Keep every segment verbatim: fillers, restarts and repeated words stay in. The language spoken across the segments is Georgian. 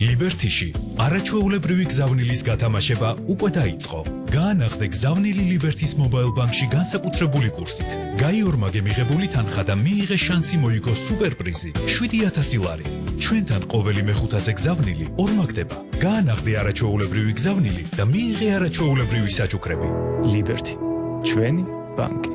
ლიბერთიში არაჩვეულებრივი გზავნილის გათამაშება უკვე დაიწყო. გაანახდე გზავნილი ლიბერთის მობაილ ბანკში განსაკუთრებული კურსით. გაიორმაგე მიღებული თანხა და მიიღე შანსი მოიგო სუპერპრიზი შვიდი ათასი ლარი. ჩვენთან ყოველი მეხუთაზე გზავნილი ორმაგდება. გაანახდე არაჩვეულებრივი გზავნილი და მიიღე არაჩვეულებრივი საჩუქრები. ლიბერთი, ჩვენი ბანკი.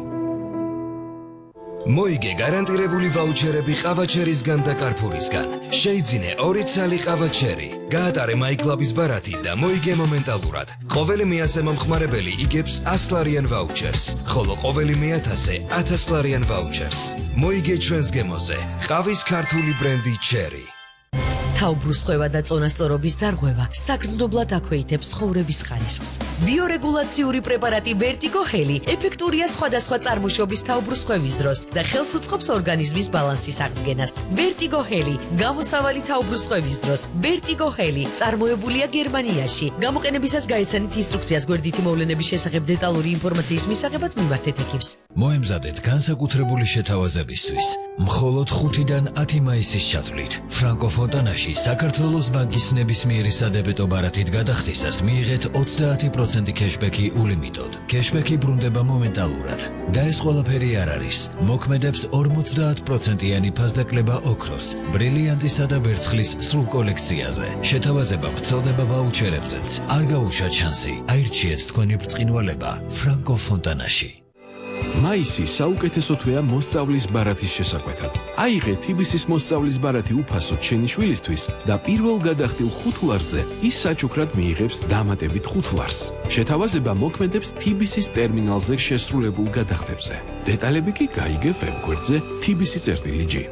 მოიგე გარანტირებული ვაუჩერები ყავაჩერისგან და კარფურისგან. შეიძინე ორი ცალი ყავაჩერი. გაატარე მაიკლაბის ბარათი და მოიგე მომენტალურად. ყოველი მეასე მომხმარებელი იგებს ასი ლარიან ვაუჩერს, ხოლო ყოველი მეათასე ათას ლარიან ვაუჩერს. მოიგე ჩვენს გემოზე. ყავის ქართული ბრენდი ჩერი. თავბრუსხვევა და წონასწორობის დარღვევა საგრძნობლად აქვეითებს ცხოვრების ხარისხს. ბიორეგულაციური პრეპარატი Vertigo Heli ეფექტურია სხვადასხვა წარმოშობის თავბრუსხვევის დროს და ხელს უწყობს ორგანიზმის ბალანსის აღდგენას. Vertigo Heli გამოსავალი თავბრუსხვევის დროს. Vertigo Heli წარმოებულია გერმანიაში. გამოყენებისას გაეცანით ინსტრუქციას გვერდითი მოვლენების შესახებ დეტალური ინფორმაციის მისაღებად მიმართეთ ექიმს. მოემზადეთ განსაკუთრებული შეთავაზებისთვის. მხოლოდ ხუთიდან ათი მაისის ჩათვლით ფრანკო ფონტანაში საქართველოს ბანკის ნებისმიერი სადებეტო ბარათით გადახდისას მიიღეთ ოცდაათი პროცენტი კეშბექი ულიმიტოდ. კეშბექი ბრუნდება მომენტალურად და ეს ყველაფერი არ არის. მოქმედებს ორმოცდაათ პროცენტიანი ფასდაკლება ოქროს, ბრილიანტისა და ვერცხლის სრულ კოლექციაზე. შეთავაზება ვრცელდება ვაუჩერებზეც. არ გაუშვათ შანსი. აირჩიეთ თქვენი ბრწყინვალება ფრანკო ფონტანაში. მაისი საუკეთესო თვეა მოსწავლის ბარათის შესაკვეთად. აიღე თიბისის მოსწავლის ბარათი უფასოდ შენი შვილისთვის და პირველ გადახდილ ხუთ ლარზე ის საჩუქრად მიიღებს დამატებით ხუთ ლარს. შეთავაზება მოქმედებს თიბისის ტერმინალზე შესრულებულ გადახდებზე. დეტალები კი გაიგე ვებგვერდზე თიბისი წერტილი ჯი.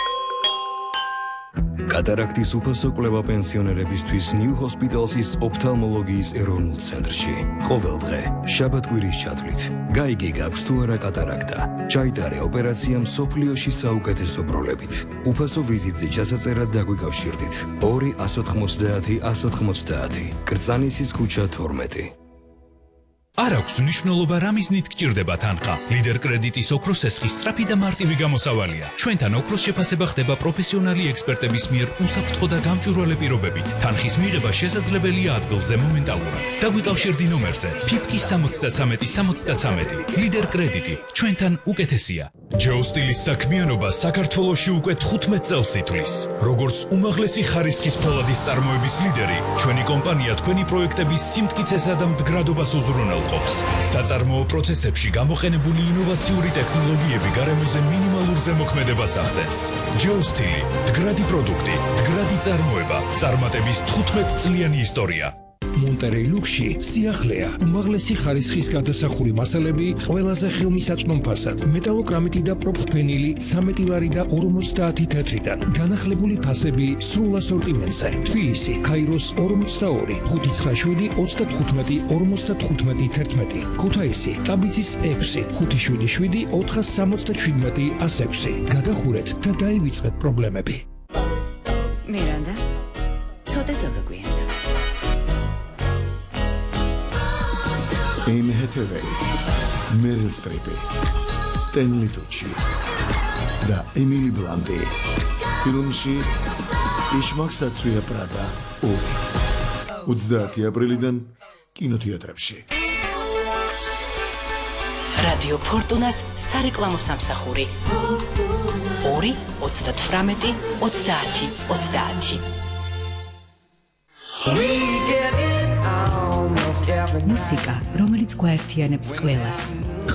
კატარაქტის უფასო კვლევა პენსიონერებისთვის New Hospital's ოფთალმოლოგიის ეროვნულ ცენტრში. ყოველ დღე, შაბათ-კვირის ჩათვლით. გაიგე გაქვს თუ არა კატარაქტა. ჩაიტარე ოპერაცია მსოფლიოში საუკეთესო პროლებით. უფასო ვიზიტზე ჩასაწერად დაგვიკავშირდით. ორი ათას ოცდაათი ათას ოცდაათი. კრწანისის ქუჩა თორმეტი. არ აქვს მნიშვნელობა რა მიზნით გჭირდება თანხა. ლიდერ კრედიტის ოქროს ესხის სწრაფი და მარტივი გამოსავალია. ჩვენთან ოქროს შეფასება ხდება პროფესიონალი ექსპერტების მიერ უსაფრთხო და გამჭვირვალე პირობებით. თანხის მიღება შესაძლებელია ადგილზე მომენტალურად. დაგვიკავშირდი ნომერზე ფიფკი სამოცდათრამეტი სამოცდათრამეტი. ლიდერ კრედიტი ჩვენთან უკეთესია. ჯეოსტილის საქმიანობა საქართველოში უკვე თხუთმეტ წელს ითვლის. როგორც უმაღლესი ხარისხის ფოლადის წარმოების ლიდერი, ჩვენი კომპანია თქვენი პროექტების სიმტკიცესა და მდგრადობას უზრუნველყოფს. საწარმოო პროცესებში გამოყენებული ინოვაციური ტექნოლოგიები გარემოზე მინიმალურ ზემოქმედებას ახდენს. ჯეოსტილი, მდგრადი პროდუქტი, მდგრადი წარმოება, წარმატების თხუთმეტ წლიანი ისტორია. მონტერეი ლუქსში სიახლეა, უმაღლესი ხარისხის გადასახური მასალები ყველაზე ხელმისაწვდომ ფასად, მეტალოკრამიტი და პროფენილი სამეტი ლარი და ორმოცდაათი თეთრიდან, განახლებული ფასები სრულ ასორტიმენტზე. თბილისი, ქაიროს ორმოცდაორი, ხუთი ცხრა შვიდი ოცდათხუთმეტი ორმოცდათხუთმეტი თერთმეტი, ქუთაისი, ტაბიცის ექვსი, ხუთი შვიდი შვიდი ოთხას სამოცდაშვიდმეტი ას ექვსი. გადახურეთ და დაივიწყეთ პრობლემები. მირანდა, ცოტა დაგაგვიანდა. Amy Hathaway, Meryl Streep, Stanley Tucci და Emily Blunt. ფილმში იშმაკსაცუია პრადა ორი. ოცდაათი აპრილიდან კინოთეატრებში. რადიო ფორტუნას სარეკლამო სამსახური. ორი ოცდათვრამეტი ოცდაათი ოცდაათი. მუსიკა, რომელიც გვაერთიანებს ყველას.